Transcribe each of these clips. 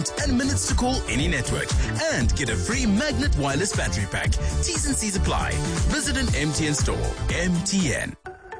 and minutes to call any network. And get a free magnet wireless battery pack. T's and C's apply. Visit an MTN store. MTN.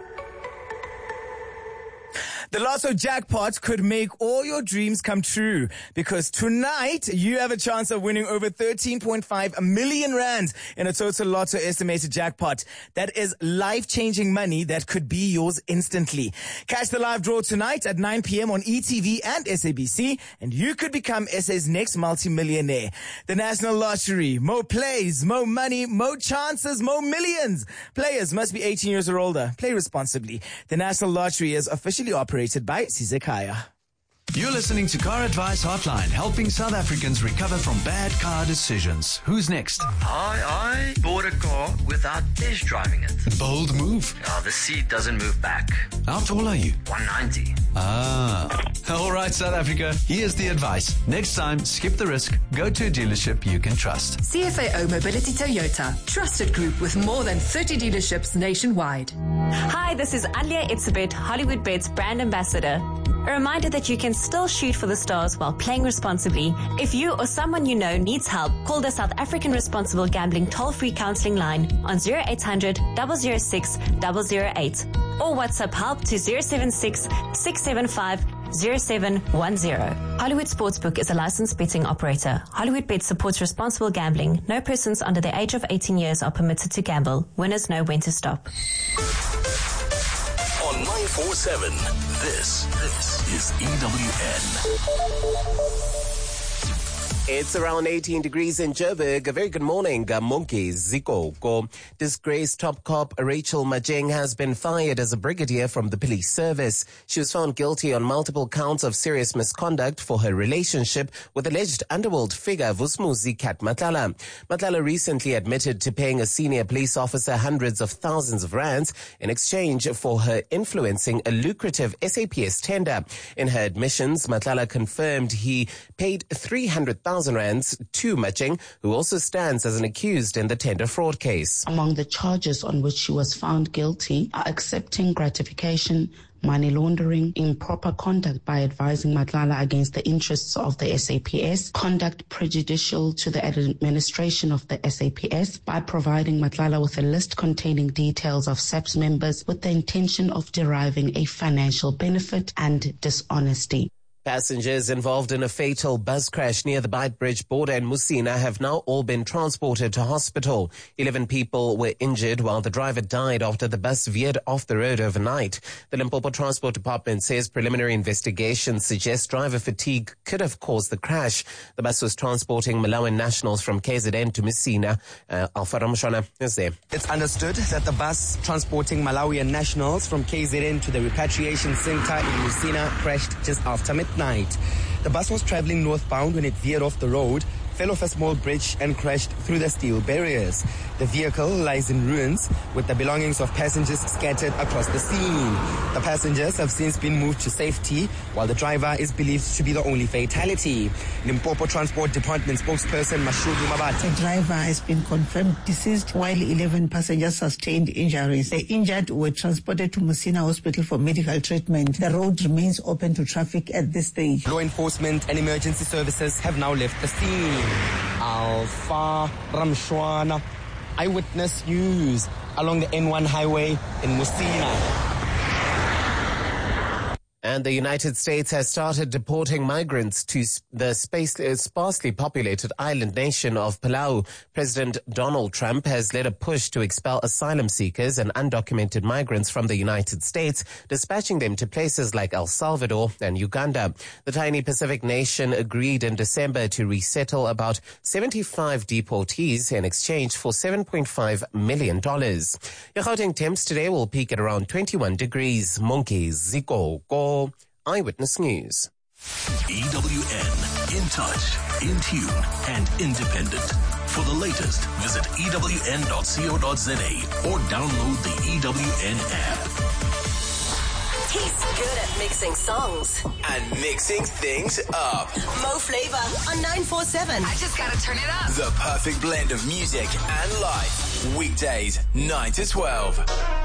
The Lotto jackpot could make all your dreams come true, because tonight you have a chance of winning over 13.5 million rand in a total Lotto estimated jackpot. That is life-changing money that could be yours instantly. Catch the live draw tonight at 9 p.m. on ETV and SABC, and you could become SA's next multi-millionaire. The National Lottery. More plays, more money, more chances, more millions. Players must be 18 years or older. Play responsibly. The National Lottery is officially operated by Sizekaya. You're listening to Car Advice Hotline, helping South Africans recover from bad car decisions. Who's next? I bought a car without test driving it. Bold move. The seat doesn't move back. How tall are you? 190. All right, South Africa. Here's the advice. Next time, skip the risk. Go to a dealership you can trust. CFAO Mobility Toyota. Trusted group with more than 30 dealerships nationwide. Hi, this is Alia Itzebet, Hollywood Bet's brand ambassador. A reminder that you can still shoot for the stars while playing responsibly. If you or someone you know needs help, call the South African Responsible Gambling toll-free counseling line on 0800 006 008 or WhatsApp help to 076 675 0710. Hollywood Sportsbook is a licensed betting operator. Hollywood Bet supports responsible gambling. No persons under the age of 18 years are permitted to gamble. Winners know when to stop. On 947, this is EWN. It's around 18 degrees in Joburg. A very good morning, Monkey Zikoko. Disgraced top cop Rachel Majeng has been fired as a brigadier from the police service. She was found guilty on multiple counts of serious misconduct for her relationship with alleged underworld figure Vusmuzi Kat Matlala. Matlala recently admitted to paying a senior police officer hundreds of thousands of rands in exchange for her influencing a lucrative SAPS tender. In her admissions, Matlala confirmed he paid 300,000 rands to Majeng, who also stands as an accused in the tender fraud case. Among the charges on which she was found guilty are accepting gratification, money laundering, improper conduct by advising Matlala against the interests of the SAPS, conduct prejudicial to the administration of the SAPS by providing Matlala with a list containing details of SAPS members with the intention of deriving a financial benefit, and dishonesty. Passengers involved in a fatal bus crash near the Beitbridge border in Musina have now all been transported to hospital. 11 people were injured while the driver died after the bus veered off the road overnight. The Limpopo Transport Department says preliminary investigations suggest driver fatigue could have caused the crash. The bus was transporting Malawian nationals from KZN to Musina. Alpha Ramshana is there. It's understood that the bus transporting Malawian nationals from KZN to the repatriation center in Musina crashed just after midnight. The bus was traveling northbound when it veered off the road, fell off a small bridge and crashed through the steel barriers. The vehicle lies in ruins with the belongings of passengers scattered across the scene. The passengers have since been moved to safety, while the driver is believed to be the only fatality. Limpopo Transport Department spokesperson Mashudu Mabata. The driver has been confirmed deceased while 11 passengers sustained injuries. The injured were transported to Musina Hospital for medical treatment. The road remains open to traffic at this stage. Law enforcement and emergency services have now left the scene. Alpha Ramshwana, Eyewitness News, along the N1 highway in Musina. And the United States has started deporting migrants to the sparsely populated island nation of Palau. President Donald Trump has led a push to expel asylum seekers and undocumented migrants from the United States, dispatching them to places like El Salvador and Uganda. The tiny Pacific nation agreed in December to resettle about 75 deportees in exchange for $7.5 million. Your Gauteng temps today will peak at around 21 degrees. Monkey Ziko Go. Eyewitness News. EWN, in touch, in tune, and independent. For the latest, visit ewn.co.za or download the EWN app. He's good at mixing songs And mixing things up. Mo Flavor on 947. I just gotta turn it up. The perfect blend of music and life. Weekdays, 9 to 12.